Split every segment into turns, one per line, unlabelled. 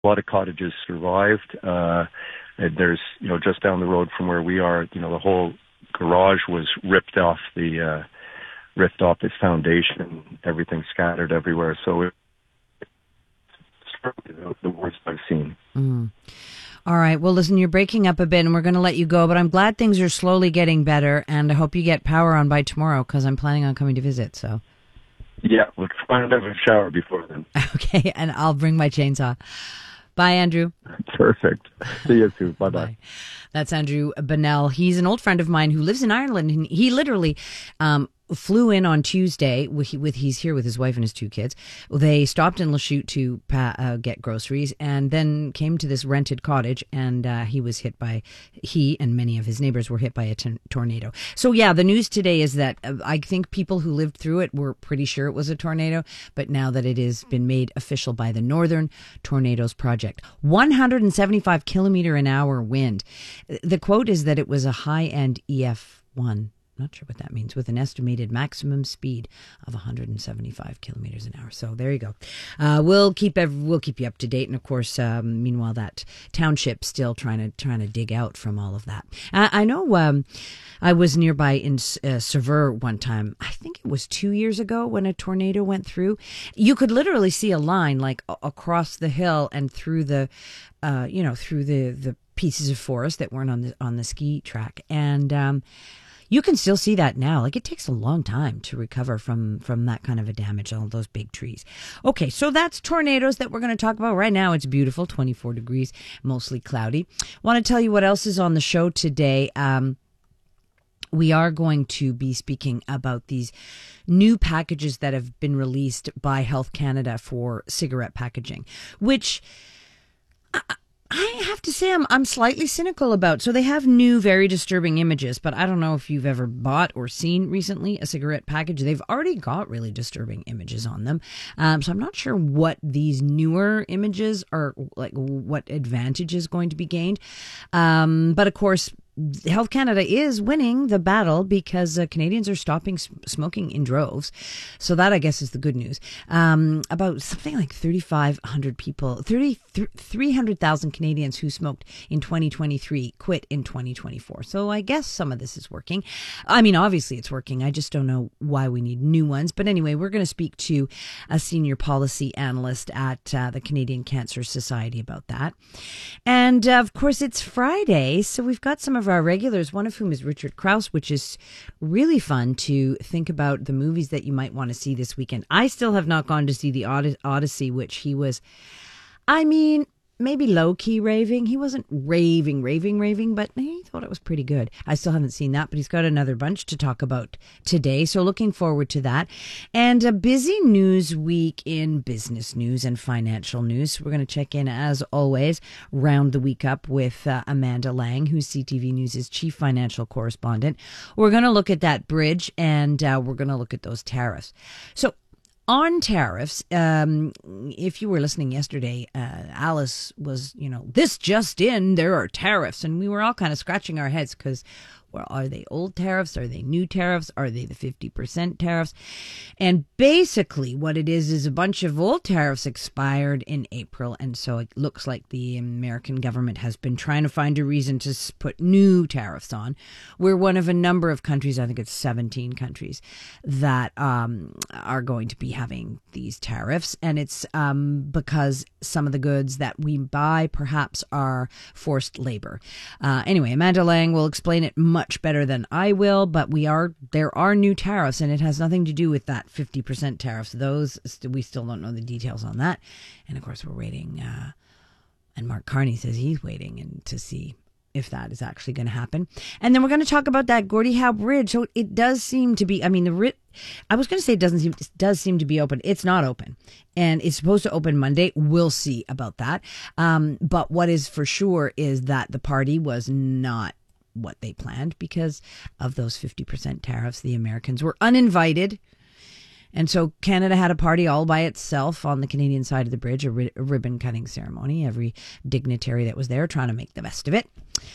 A lot of cottages survived. And there's, just down the road from where we are, the whole garage was ripped off its foundation. Everything scattered everywhere. So it's the worst I've seen.
Mm. All right. Well, listen, you're breaking up a bit and we're going to let you go, but I'm glad things are slowly getting better, and I hope you get power on by tomorrow because I'm planning on coming to visit. So.
Yeah, we'll try and have a shower before then.
Okay, and I'll bring my chainsaw. Bye, Andrew.
Perfect. See you soon. Bye-bye.
Bye. That's Andrew Bunnell. He's an old friend of mine who lives in Ireland, and he literally flew in on Tuesday. He's here with his wife and his 2 kids. They stopped in Lachute to get groceries, and then came to this rented cottage. And he and many of his neighbors were hit by a tornado. So yeah, the news today is that I think people who lived through it were pretty sure it was a tornado, but now that it has been made official by the Northern Tornadoes Project, 175 kilometer an hour wind. The quote is that it was a high-end EF1. Not sure what that means, with an estimated maximum speed of 175 kilometers an hour. So there you go. We'll keep you up to date, and of course, meanwhile, that township still trying to dig out from all of that. I know. I was nearby in Sever one time. I think it was 2 years ago when a tornado went through. You could literally see a line like across the hill and through the pieces of forest that weren't on the ski track, and you can still see that now. Like, it takes a long time to recover from that kind of a damage on those big trees. Okay, so that's tornadoes that we're going to talk about right now. It's beautiful, 24 degrees, mostly cloudy. Want to tell you what else is on the show today. We are going to be speaking about these new packages that have been released by Health Canada for cigarette packaging, which I have to say I'm slightly cynical about. So they have new, very disturbing images, but I don't know if you've ever bought or seen recently a cigarette package. They've already got really disturbing images on them. So I'm not sure what these newer images are, like what advantage is going to be gained. But of course, Health Canada is winning the battle because Canadians are stopping smoking in droves. So that, I guess, is the good news. About something like 3,500 people, 300,000 Canadians who smoked in 2023 quit in 2024. So I guess some of this is working. I mean, obviously it's working. I just don't know why we need new ones. But anyway, we're going to speak to a senior policy analyst at the Canadian Cancer Society about that. And of course, it's Friday, so we've got some of our regulars, one of whom is Richard Krause, which is really fun to think about the movies that you might want to see this weekend. I still have not gone to see the Odyssey, which he was, maybe low-key raving. He wasn't raving, but he thought it was pretty good. I still haven't seen that, but he's got another bunch to talk about today, so looking forward to that. And a busy news week in business news and financial news. We're going to check in, as always, round the week up with Amanda Lang, who's CTV News' chief financial correspondent. We're going to look at that bridge, and we're going to look at those tariffs. So, on tariffs, if you were listening yesterday, Alice was, this just in, there are tariffs. And we were all kind of scratching our heads because, well, are they old tariffs? Are they new tariffs? Are they the 50% tariffs? And basically what it is a bunch of old tariffs expired in April. And so it looks like the American government has been trying to find a reason to put new tariffs on. We're one of a number of countries, I think it's 17 countries, that are going to be having these tariffs. And it's because some of the goods that we buy perhaps are forced labor. Anyway, Amanda Lang will explain it much better than I will, but there are new tariffs, and it has nothing to do with that 50% tariffs. Those, we still don't know the details on that. And of course, we're waiting, and Mark Carney says he's waiting to see if that is actually going to happen. And then we're going to talk about that Gordie Howe Bridge. So it does seem to be, I was going to say it does seem to be open. It's not open. And it's supposed to open Monday. We'll see about that. But what is for sure is that the party was not what they planned because of those 50% tariffs. The Americans were uninvited. And so Canada had a party all by itself on the Canadian side of the bridge, a ribbon cutting ceremony. Every dignitary that was there trying to make the best of it.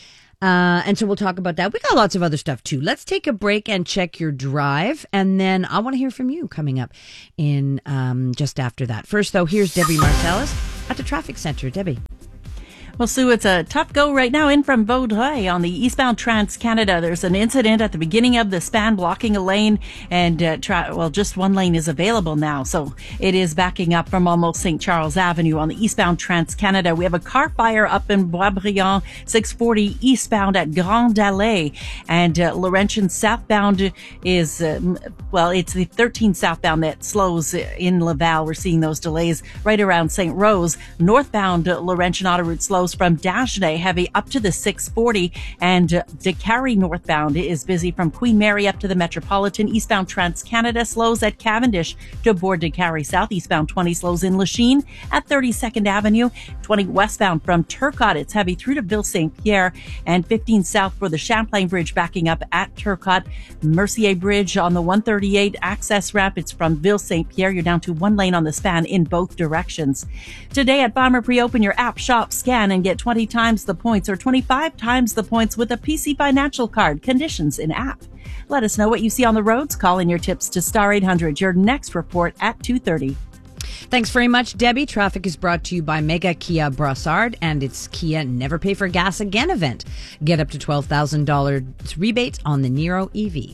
And so we'll talk about that. We got lots of other stuff too. Let's take a break and check your drive. And then I want to hear from you coming up in just after that. First, though, here's Debbie Marcellus at the traffic center. Debbie.
Well, Sue, it's a tough go right now in from Vaudreuil on the eastbound Trans-Canada. There's an incident at the beginning of the span blocking a lane, and just one lane is available now. So it is backing up from almost St. Charles Avenue on the eastbound Trans-Canada. We have a car fire up in Boisbriand, 640 eastbound at Grande Allée, and Laurentian southbound is, it's the 13 southbound that slows in Laval. We're seeing those delays right around St. Rose. Northbound Laurentian Autoroute slows from Dagenais, heavy up to the 640, and DeCarry northbound is busy from Queen Mary up to the Metropolitan. Eastbound Trans-Canada slows at Cavendish to board DeCarry south. Eastbound 20 slows in Lachine at 32nd Avenue. 20 westbound from Turcotte, it's heavy through to Ville-Saint-Pierre, and 15 south for the Champlain Bridge backing up at Turcotte. Mercier Bridge on the 138 access ramp, it's from Ville-Saint-Pierre. You're down to one lane on the span in both directions. Today at Bomber Pre-Open your app, shop, scan, and get 20 times the points or 25 times the points with a PC Financial card. Conditions in app. Let us know what you see on the roads. Call in your tips to Star 800. Your next report at 2:30.
Thanks very much, Debbie. Traffic is brought to you by Mega Kia Brossard and its Kia Never Pay for Gas Again event. Get up to $12,000 rebates on the Niro EV.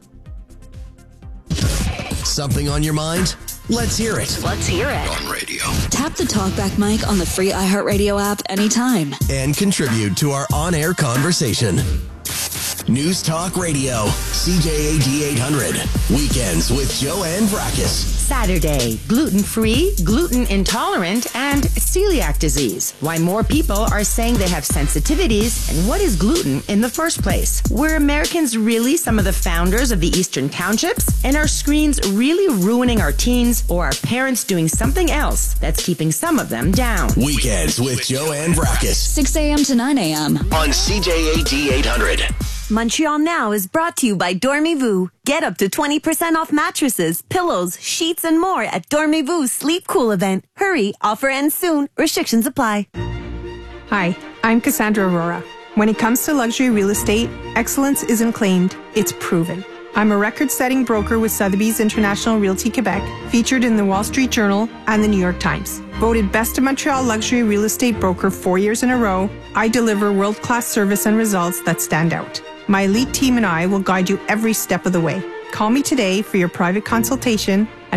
Something on your mind? Let's hear it.
Let's hear it.
On radio.
Tap the talkback mic on the free iHeartRadio app anytime.
And contribute to our on-air conversation. News Talk Radio, CJAD 800. Weekends with Joanne Brakis.
Saturday, gluten-free, gluten intolerant, and celiac disease. Why more people are saying they have sensitivities, and what is gluten in the first place? Were Americans really some of the founders of the Eastern Townships? And are screens really ruining our teens, or are parents doing something else that's keeping some of them down?
Weekends with Joanne Brakis.
6 a.m. to 9 a.m.
on CJAD 800.
Montreal Now is brought to you by Dormez-vous. Get up to 20% off mattresses, pillows, sheets, and more at Dormez-vous Sleep Cool event. Hurry, offer ends soon. Restrictions apply.
Hi, I'm Cassandra Aurora. When it comes to luxury real estate, excellence isn't claimed, it's proven. I'm a record-setting broker with Sotheby's International Realty Quebec, featured in the Wall Street Journal and the New York Times. Voted Best of Montreal Luxury Real Estate Broker 4 years in a row, I deliver world-class service and results that stand out. My elite team and I will guide you every step of the way. Call me today for your private consultation at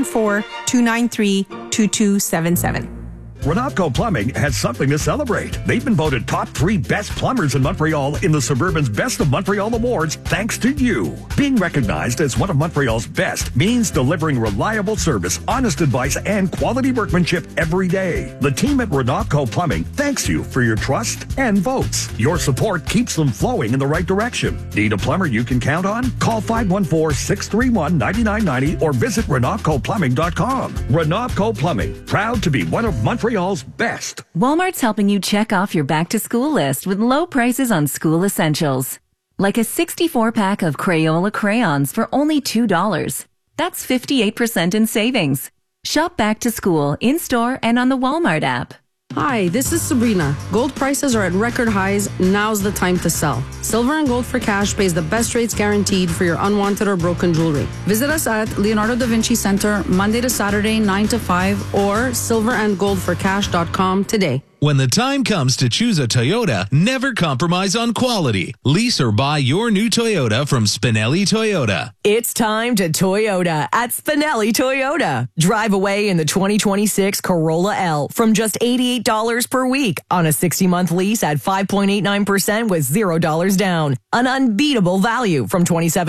514-293-2277.
Renatco Plumbing has something to celebrate. They've been voted top 3 best plumbers in Montreal in the Suburban's Best of Montreal Awards thanks to you. Being recognized as one of Montreal's best means delivering reliable service, honest advice, and quality workmanship every day. The team at Renatco Plumbing thanks you for your trust and votes. Your support keeps them flowing in the right direction. Need a plumber you can count on? Call 514-631-9990 or visit RenatcoPlumbing.com. Renatco Plumbing, proud to be one of Montreal's best.
Walmart's helping you check off your back-to-school list with low prices on school essentials. Like a 64-pack of Crayola crayons for only $2. That's 58% in savings. Shop back to school in-store and on the Walmart app.
Hi, this is Sabrina. Gold prices are at record highs. Now's the time to sell. Silver and Gold for Cash pays the best rates guaranteed for your unwanted or broken jewelry. Visit us at Leonardo da Vinci Center Monday to Saturday 9 to 5 or silverandgoldforcash.com today.
When the time comes to choose a Toyota, never compromise on quality. Lease or buy your new Toyota from Spinelli Toyota.
It's time to Toyota at Spinelli Toyota. Drive away in the 2026 Corolla L from just $88 per week on a 60-month lease at 5.89% with $0 down. An unbeatable value from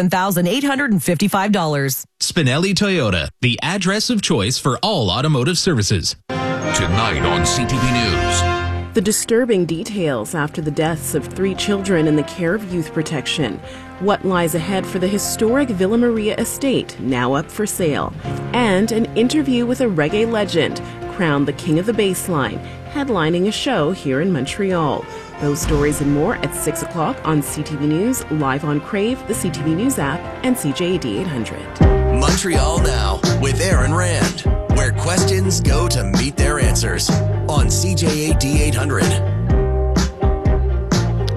$27,855.
Spinelli Toyota, the address of choice for all automotive services.
Tonight on CTV News.
The disturbing details after the deaths of 3 children in the care of youth protection. What lies ahead for the historic Villa Maria estate, now up for sale. And an interview with a reggae legend, crowned the king of the bassline, headlining a show here in Montreal. Those stories and more at 6 o'clock on CTV News, live on Crave, the CTV News app, and CJAD 800.
Montreal Now with Aaron Rand, where questions go to meet their answers on CJAD 800.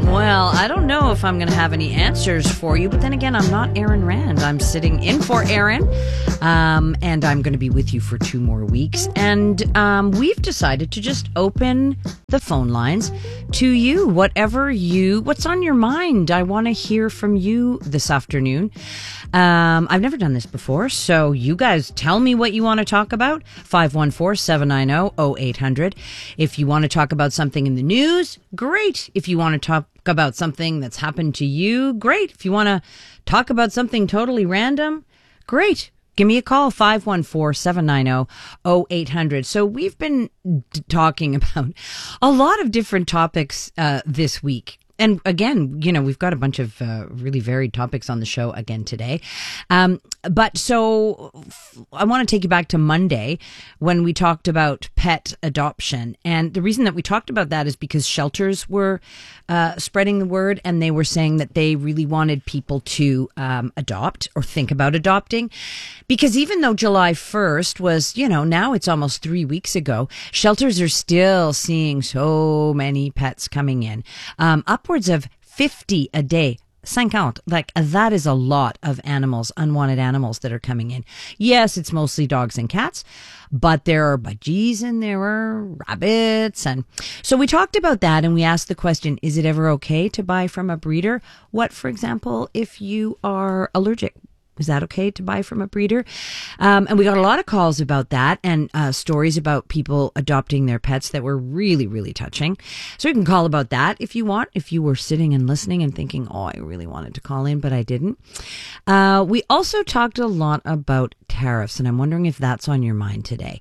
Well, I don't know if I'm going to have any answers for you, but then again, I'm not Aaron Rand. I'm sitting in for Aaron, and I'm going to be with you for 2 more weeks. And we've decided to just open the phone lines to you. What's on your mind? I want to hear from you this afternoon. I've never done this before, so you guys tell me what you want to talk about. 514-790-0800. If you want to talk about something in the news, great. If you want to talk about something that's happened to you, great. If you want to talk about something totally random, great. Give me a call, 514-790-0800. So we've been talking about a lot of different topics this week. And again, we've got a bunch of really varied topics on the show again today. But so I want to take you back to Monday when we talked about pet adoption. And the reason that we talked about that is because shelters were spreading the word, and they were saying that they really wanted people to adopt or think about adopting. Because even though July 1st was, now it's almost 3 weeks ago, shelters are still seeing so many pets coming in. Upwards of 50 a day. 50, that is a lot of animals, unwanted animals that are coming in. Yes, it's mostly dogs and cats, but there are budgies and there are rabbits. And so we talked about that, and we asked the question, is it ever okay to buy from a breeder? What, for example, if you are allergic? Is that okay to buy from a breeder? And we got a lot of calls about that, and stories about people adopting their pets that were really, really touching. So you can call about that if you want, if you were sitting and listening and thinking, oh, I really wanted to call in, but I didn't. We also talked a lot about tariffs, and I'm wondering if that's on your mind today.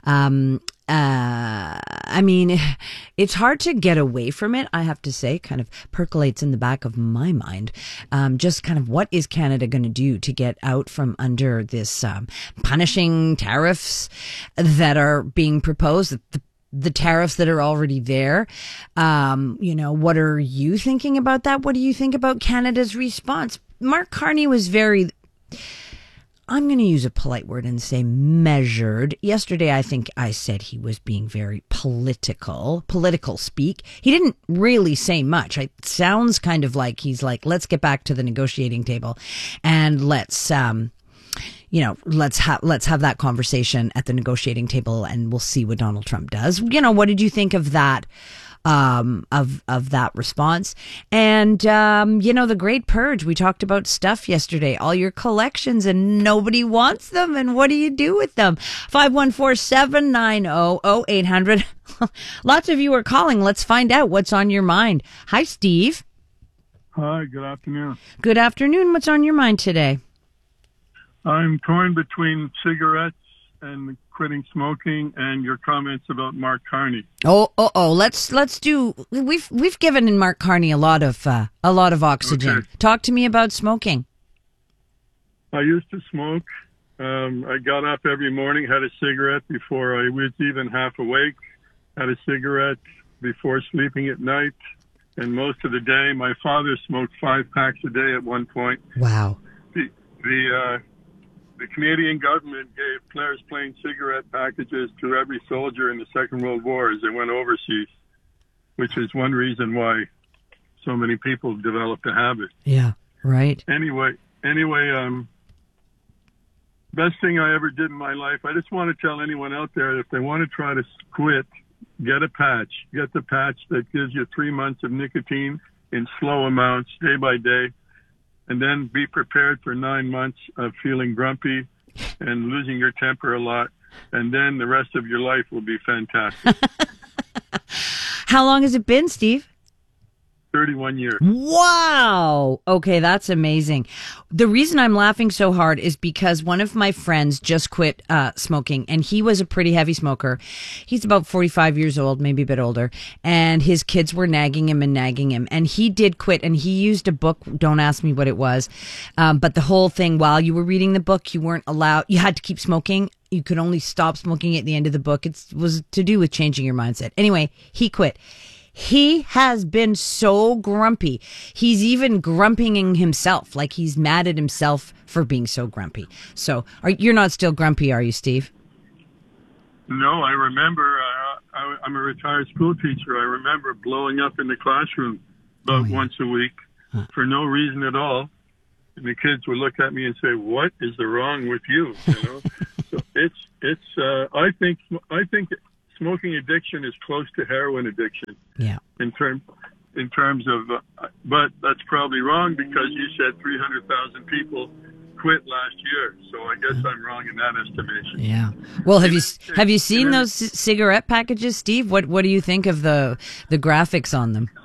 I mean, it's hard to get away from it, I have to say. Kind of percolates in the back of my mind. Just kind of what is Canada going to do to get out from under this punishing tariffs that are being proposed, the tariffs that are already there. What are you thinking about that? What do you think about Canada's response? Mark Carney was very... I'm going to use a polite word and say measured. Yesterday, I think I said he was being very political speak. He didn't really say much. It sounds kind of like he's like, let's get back to the negotiating table and let's have that conversation at the negotiating table, and we'll see what Donald Trump does. What did you think of that? Of that response. And, the Great Purge, we talked about stuff yesterday, all your collections, and nobody wants them. And what do you do with them? 514-790-0800. Lots of you are calling. Let's find out what's on your mind. Hi, Steve.
Hi, good afternoon.
Good afternoon. What's on your mind today?
I'm torn between cigarettes and quitting smoking and your comments about Mark Carney.
Let's do. We've given in Mark Carney a lot of oxygen. Okay. Talk to me about smoking.
I used to smoke. I got up every morning, had a cigarette before I was even half awake, had a cigarette before sleeping at night, and most of the day. My father smoked 5 packs a day at one point.
Wow.
The Canadian government gave Claire's Plain cigarette packages to every soldier in the Second World War as they went overseas, which is one reason why so many people developed a habit.
Yeah, right.
Anyway, best thing I ever did in my life, I just want to tell anyone out there, if they want to try to quit, get a patch. Get the patch that gives you 3 months of nicotine in slow amounts, day by day. And then be prepared for 9 months of feeling grumpy and losing your temper a lot. And then the rest of your life will be fantastic.
How long has it been, Steve?
31 years.
Wow. Okay, that's amazing. The reason I'm laughing so hard is because one of my friends just quit smoking, and he was a pretty heavy smoker. He's about 45 years old, maybe a bit older, and his kids were nagging him, and he did quit, and he used a book. Don't ask me what it was, but the whole thing, while you were reading the book, you weren't allowed, you had to keep smoking. You could only stop smoking at the end of the book. It was to do with changing your mindset. Anyway, he quit. He has been so grumpy. He's even grumping himself, like he's mad at himself for being so grumpy. So you're not still grumpy, are you, Steve?
No, I remember, I'm a retired school teacher. I remember blowing up in the classroom about once a week for no reason at all. And the kids would look at me and say, "What is the wrong with you?" You know. So it's. I think smoking addiction is close to heroin addiction.
Yeah.
In terms of, but that's probably wrong because you said 300,000 people quit last year. So I guess I'm wrong in that estimation.
Yeah. Well, have you seen those cigarette packages, Steve? What do you think of the graphics on them?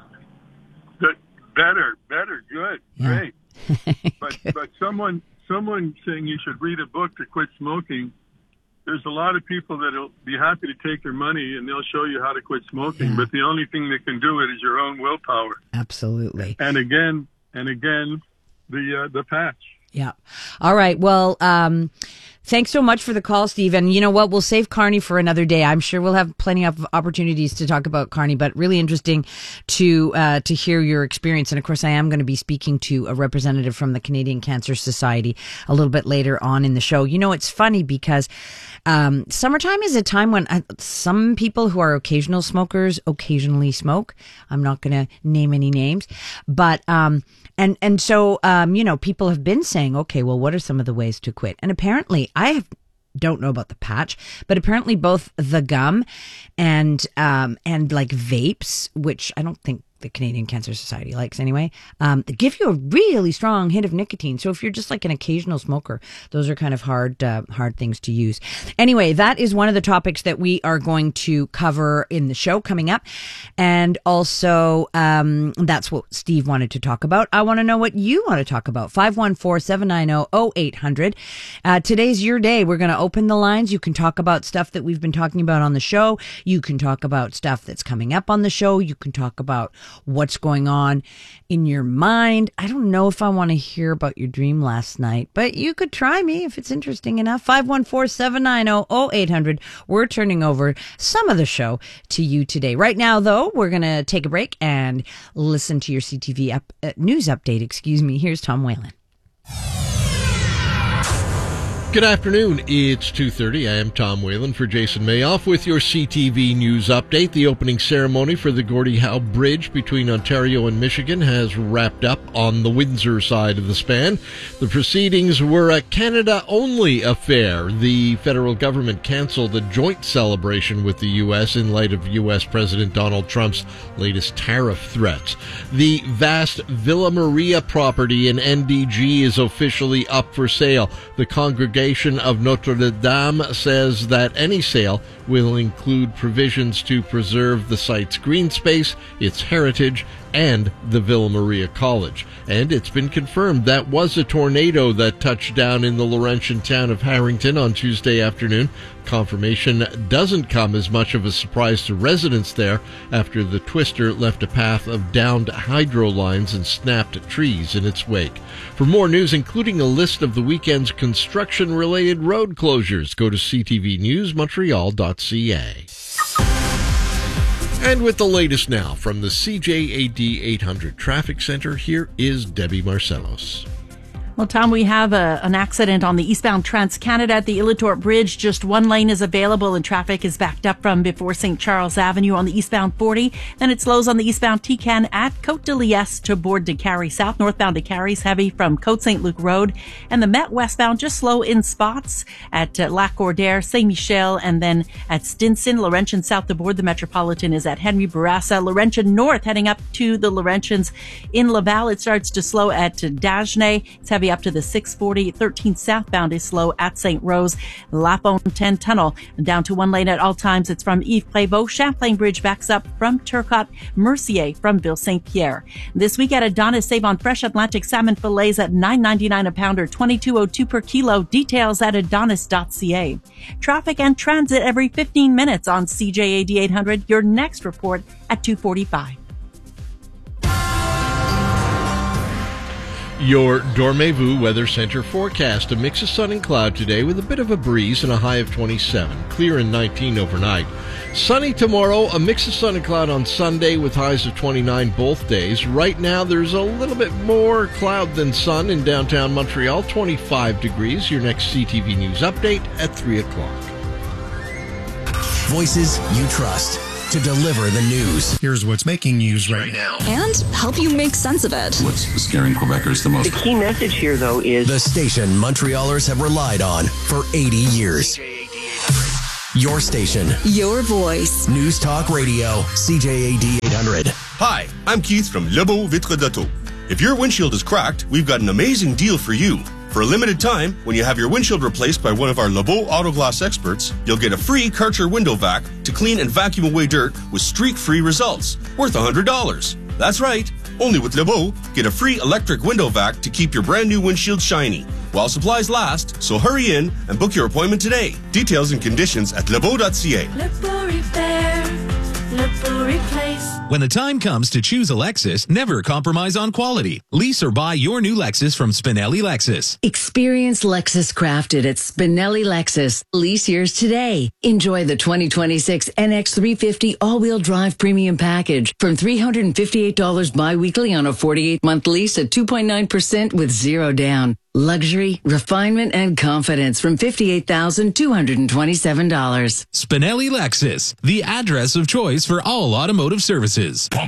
Better, good, great. But someone saying you should read a book to quit smoking. There's a lot of people that'll be happy to take your money and they'll show you how to quit smoking. Yeah. But the only thing that can do it is your own willpower.
Absolutely.
And again, the patch.
Yeah. All right. Well, thanks so much for the call, Steve. And you know what? We'll save Carney for another day. I'm sure we'll have plenty of opportunities to talk about Carney, but really interesting to hear your experience. And of course, I am going to be speaking to a representative from the Canadian Cancer Society a little bit later on in the show. You know, it's funny because summertime is a time when some people who are occasional smokers occasionally smoke. I'm not going to name any names, but so you know, people have been saying, okay, well, what are some of the ways to quit? And apparently, don't know about the patch, but apparently both the gum and like vapes, which I don't think the Canadian Cancer Society likes anyway, give you a really strong hit of nicotine. So if you're just like an occasional smoker, those are kind of hard things to use. Anyway, that is one of the topics that we are going to cover in the show coming up. And also, that's what Steve wanted to talk about. I want to know what you want to talk about. 514-790-0800. Today's your day. We're going to open the lines. You can talk about stuff that we've been talking about on the show. You can talk about stuff that's coming up on the show. You can talk about what's going on in your mind. I don't know if I want to hear about your dream last night, but you could try me if it's interesting enough. 514-790-0800. We're turning over some of the show to you today. Right now, though, we're going to take a break and listen to your CTV news update. Excuse me. Here's Tom Whalen.
Good afternoon. It's 2:30. I am Tom Whalen for Jason Mayoff with your CTV News Update. The opening ceremony for the Gordie Howe Bridge between Ontario and Michigan has wrapped up on the Windsor side of the span. The proceedings were a Canada-only affair. The federal government canceled a joint celebration with the U.S. in light of U.S. President Donald Trump's latest tariff threats. The vast Villa Maria property in NDG is officially up for sale. The Congregation of Notre Dame says that any sale will include provisions to preserve the site's green space, its heritage, and the Villa Maria College. And it's been confirmed that was a tornado that touched down in the Laurentian town of Harrington on Tuesday afternoon. Confirmation doesn't come as much of a surprise to residents there after the twister left a path of downed hydro lines and snapped trees in its wake. For more news, including a list of the weekend's construction-related road closures, go to ctvnewsmontreal.ca. And with the latest now from the CJAD 800 Traffic Center, here is Debbie Marcellos.
Well, Tom, we have an accident on the eastbound Trans-Canada at the Illitor Bridge. Just one lane is available and traffic is backed up from before St. Charles Avenue on the eastbound 40. Then it slows on the eastbound Tican at Côte de Liesse to board de Carrie South. Northbound de Carrie's heavy from Côte St. Luc Road. And the Met westbound just slow in spots at Lac Gordaire, Saint-Michel, and then at Stinson. Laurentian south to board the Metropolitan is at Henry Bourassa. Laurentian north heading up to the Laurentians in Laval. It starts to slow at Dagenais. It's heavy up to the 640. 13 southbound is slow at St. Rose. La Fontaine Tunnel down to one lane at all times. It's from Yves Prévost. Champlain Bridge backs up from Turcotte. Mercier from Ville Saint-Pierre. This week at Adonis, save on fresh Atlantic salmon fillets at $9.99 a pound or $22.02 per kilo. Details at adonis.ca. Traffic and transit every 15 minutes on CJAD 800. Your next report at 2:45.
Your Dormez-vous Weather Center forecast. A mix of sun and cloud today with a bit of a breeze and a high of 27. Clear and 19 overnight. Sunny tomorrow, a mix of sun and cloud on Sunday with highs of 29 both days. Right now there's a little bit more cloud than sun in downtown Montreal, 25 degrees. Your next CTV News update at 3 o'clock.
Voices you trust. to deliver the news.
Here's what's making news right now.
And help you make sense of it.
What's scaring Quebecers the most?
The key message here, though, is
the station Montrealers have relied on for 80 years. Your station.
Your voice.
News Talk Radio. CJAD 800.
Hi, I'm Keith from Lebeau Vitre d'Auto. If your windshield is cracked, we've got an amazing deal for you. For a limited time, when you have your windshield replaced by one of our Lebeau Auto Glass experts, you'll get a free Karcher window vac to clean and vacuum away dirt with streak-free results, worth $100. That's right. Only with Lebeau, get a free electric window vac to keep your brand new windshield shiny while supplies last, so hurry in and book your appointment today. Details and conditions at lebeau.ca.
Lebeau Repair, Lebeau Replace.
When the time comes to choose a Lexus, never compromise on quality. Lease or buy your new Lexus from Spinelli Lexus.
Experience Lexus crafted at Spinelli Lexus. Lease yours today. Enjoy the 2026 NX 350 all-wheel drive premium package from $358 biweekly on a 48-month lease at 2.9% with zero down. Luxury, refinement, and confidence from $58,227.
Spinelli Lexus, the address of choice for all automotive services.